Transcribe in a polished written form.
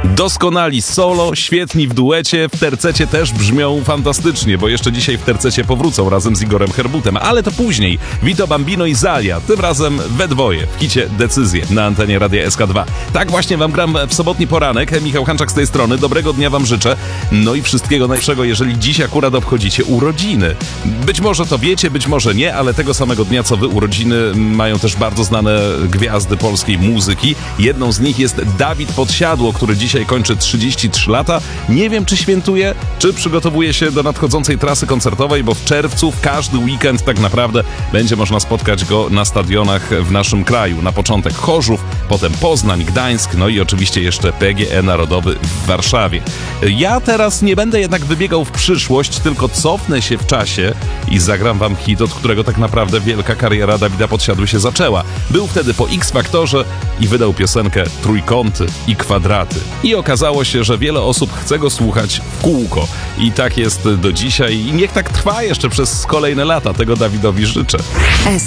Doskonali solo, świetni w duecie, w tercecie też brzmią fantastycznie, bo jeszcze dzisiaj w tercecie powrócą razem z Igorem Herbutem, ale to później. Vito Bambino i Zalia, tym razem we dwoje, w kicie Decyzje na antenie Radia SK2. Tak właśnie wam gram w sobotni poranek. Michał Hanczak z tej strony, dobrego dnia wam życzę, no i wszystkiego najlepszego, jeżeli dziś akurat obchodzicie urodziny. Być może to wiecie, być może nie, ale tego samego dnia co wy urodziny mają też bardzo znane gwiazdy polskiej muzyki. Jedną z nich jest Dawid Podsiadło, który dzisiaj kończy 33 lata. Nie wiem, czy świętuje, czy przygotowuje się do nadchodzącej trasy koncertowej, bo w czerwcu, w każdy weekend tak naprawdę będzie można spotkać go na stadionach w naszym kraju. Na początek Chorzów, potem Poznań, Gdańsk, no i oczywiście jeszcze PGE Narodowy w Warszawie. Ja teraz nie będę jednak wybiegał w przyszłość, tylko cofnę się w czasie i zagram wam hit, od którego tak naprawdę wielka kariera Dawida Podsiadły się zaczęła. Był wtedy po X-Faktorze i wydał piosenkę Trójkąty i Kwadraty. I okazało się, że wiele osób chce go słuchać w kółko. I tak jest do dzisiaj i niech tak trwa jeszcze przez kolejne lata. Tego Dawidowi życzę.